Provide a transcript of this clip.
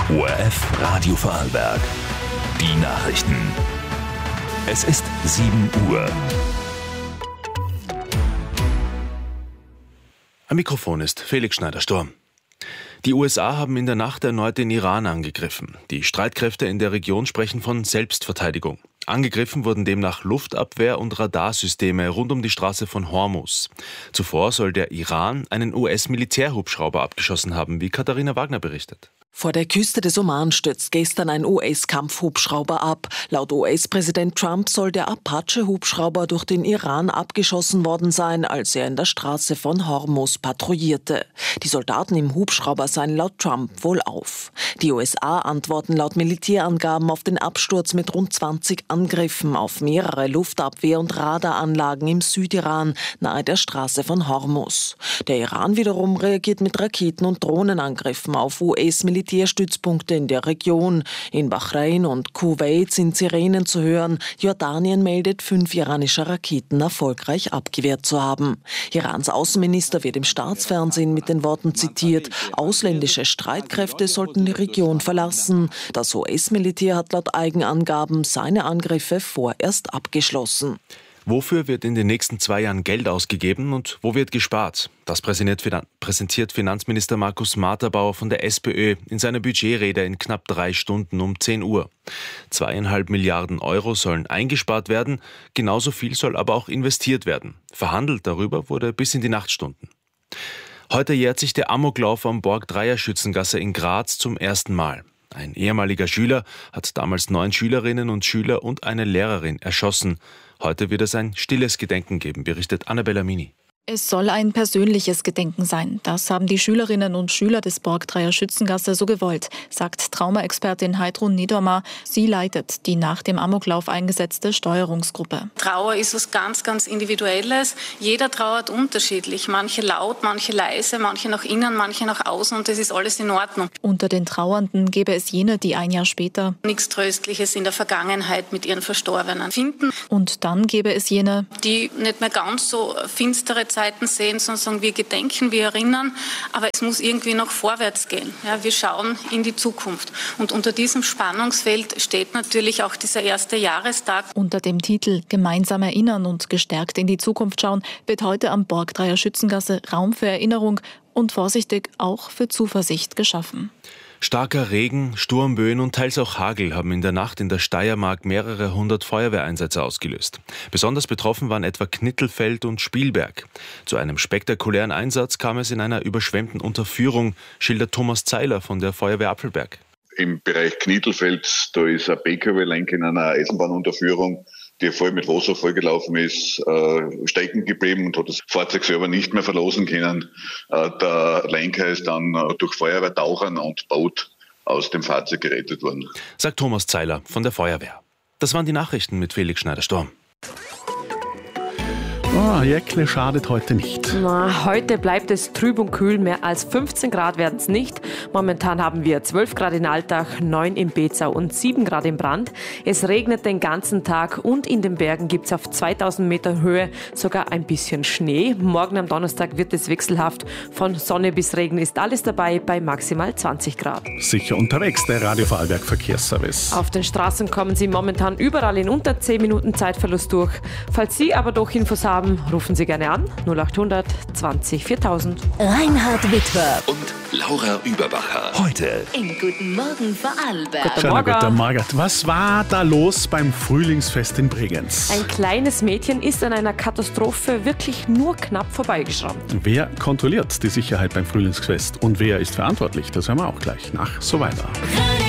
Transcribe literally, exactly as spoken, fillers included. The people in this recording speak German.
O R F Radio Vorarlberg. Die Nachrichten. Es ist sieben Uhr. Am Mikrofon ist Felix Schneider-Sturm. Die U S A haben in der Nacht erneut den Iran angegriffen. Die Streitkräfte in der Region sprechen von Selbstverteidigung. Angegriffen wurden demnach Luftabwehr- und Radarsysteme rund um die Straße von Hormuz. Zuvor soll der Iran einen U S-Militärhubschrauber abgeschossen haben, wie Katharina Wagner berichtet. Vor der Küste des Oman stürzt gestern ein U S-Kampfhubschrauber ab. Laut U S-Präsident Trump soll der Apache-Hubschrauber durch den Iran abgeschossen worden sein, als er in der Straße von Hormuz patrouillierte. Die Soldaten im Hubschrauber seien laut Trump wohl auf. Die U S A antworten laut Militärangaben auf den Absturz mit rund zwanzig Angriffen auf mehrere Luftabwehr- und Radaranlagen im Südiran nahe der Straße von Hormuz. Der Iran wiederum reagiert mit Raketen- und Drohnenangriffen auf U S-Militärstützpunkte in der Region. In Bahrain und Kuwait sind Sirenen zu hören. Jordanien meldet, fünf iranische Raketen erfolgreich abgewehrt zu haben. Irans Außenminister wird im Staatsfernsehen mit den Worten zitiert: Ausländische Streitkräfte sollten die Region verlassen. Das U S-Militär hat laut Eigenangaben seine Angriffe vorerst abgeschlossen. Wofür wird in den nächsten zwei Jahren Geld ausgegeben und wo wird gespart? Das präsentiert Finanzminister Markus Marterbauer von der SPÖ in seiner Budgetrede in knapp drei Stunden um zehn Uhr. Zweieinhalb Milliarden Euro sollen eingespart werden, genauso viel soll aber auch investiert werden. Verhandelt darüber wurde bis in die Nachtstunden. Heute jährt sich der Amoklauf am Borg-Dreier-Schützengasse in Graz zum ersten Mal. Ein ehemaliger Schüler hat damals neun Schülerinnen und Schüler und eine Lehrerin erschossen. Heute wird es ein stilles Gedenken geben, berichtet Annabella Mini. Es soll ein persönliches Gedenken sein. Das haben die Schülerinnen und Schüler des Borg-Dreier-Schützengasse so gewollt, sagt Traumaexpertin Heidrun Niedermar. Sie leitet die nach dem Amoklauf eingesetzte Steuerungsgruppe. Trauer ist was ganz, ganz Individuelles. Jeder trauert unterschiedlich. Manche laut, manche leise, manche nach innen, manche nach außen und das ist alles in Ordnung. Unter den Trauernden gäbe es jene, die ein Jahr später nichts Tröstliches in der Vergangenheit mit ihren Verstorbenen finden. Und dann gäbe es jene, die nicht mehr ganz so finstere Zeiten sehen, sondern sagen, wir gedenken, wir erinnern, aber es muss irgendwie noch vorwärts gehen. Ja, wir schauen in die Zukunft. Und unter diesem Spannungsfeld steht natürlich auch dieser erste Jahrestag. Unter dem Titel Gemeinsam erinnern und gestärkt in die Zukunft schauen wird heute am Borg-Dreier-Schützengasse Raum für Erinnerung und vorsichtig auch für Zuversicht geschaffen. Starker Regen, Sturmböen und teils auch Hagel haben in der Nacht in der Steiermark mehrere hundert Feuerwehreinsätze ausgelöst. Besonders betroffen waren etwa Knittelfeld und Spielberg. Zu einem spektakulären Einsatz kam es in einer überschwemmten Unterführung, schildert Thomas Zeiler von der Feuerwehr Apfelberg. Im Bereich Knittelfeld, da ist ein P K W-Lenk in einer Eisenbahnunterführung, die voll mit Wasser vollgelaufen ist, äh, stecken geblieben und hat das Fahrzeug selber nicht mehr verlassen können. Äh, der Lenker ist dann äh, durch Feuerwehrtauchern und Boot aus dem Fahrzeug gerettet worden. Sagt Thomas Zeiler von der Feuerwehr. Das waren die Nachrichten mit Felix Schneider-Sturm. Oh, Jäckle schadet heute nicht. Na, heute bleibt es trüb und kühl. Mehr als fünfzehn Grad werden es nicht. Momentan haben wir zwölf Grad in Altach, neun in Bezau und sieben Grad in Brand. Es regnet den ganzen Tag und in den Bergen gibt es auf zweitausend Meter Höhe sogar ein bisschen Schnee. Morgen am Donnerstag wird es wechselhaft. Von Sonne bis Regen ist alles dabei bei maximal zwanzig Grad. Sicher unterwegs, der Radio Vorarlberg Verkehrsservice. Auf den Straßen kommen Sie momentan überall in unter zehn Minuten Zeitverlust durch. Falls Sie aber doch Infos haben, rufen Sie gerne an null achthundert zwanzig viertausend. Reinhard Witwer und Laura Überbacher. Heute in Guten Morgen Vorarlberg. Guten Schönen Morgen. guten Morgen. Was war da los beim Frühlingsfest in Bregenz? Ein kleines Mädchen ist an einer Katastrophe wirklich nur knapp vorbeigeschrammt. Wer kontrolliert die Sicherheit beim Frühlingsfest und wer ist verantwortlich? Das hören wir auch gleich nach So weiter.